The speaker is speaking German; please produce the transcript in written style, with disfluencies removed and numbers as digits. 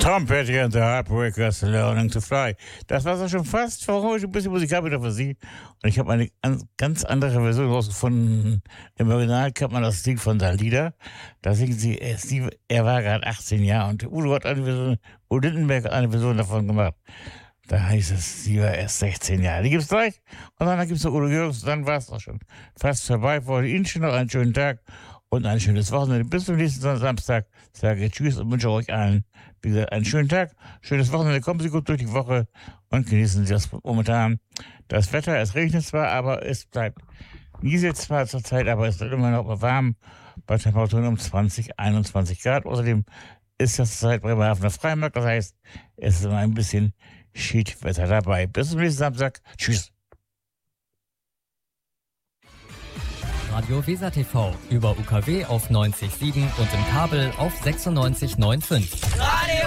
Tom Petty and the Heartbreakers, Learning to Fly. Das war es schon fast für heute. Ein bisschen Musik habe ich noch für Sie. Und ich habe eine ganz andere Version rausgefunden. Im Original kennt man das Lied von Dalida. Da singen sie, er war gerade 18 Jahre und Udo Lindenberg hat eine Version davon gemacht. Da heißt es, sie war erst 16 Jahre. Die gibt es gleich. Und dann gibt es noch Udo Jürgens. Dann war es auch schon fast vorbei. Für Ihnen schon noch einen schönen Tag und ein schönes Wochenende. Bis zum nächsten Samstag. Sage Tschüss und wünsche euch allen, wie gesagt, einen schönen Tag, schönes Wochenende. Kommen Sie gut durch die Woche und genießen Sie das momentan. Das Wetter, es regnet zwar, aber es bleibt nieselt zwar zur Zeit, aber es wird immer noch warm bei Temperaturen um 20, 21 Grad. Außerdem ist das Zeit Bremerhavener Freimarkt. Das heißt, es ist immer ein bisschen Schiedwetter dabei. Bis zum nächsten Samstag. Tschüss. Radio Weser TV über UKW auf 90,7 und im Kabel auf 96,95. Radio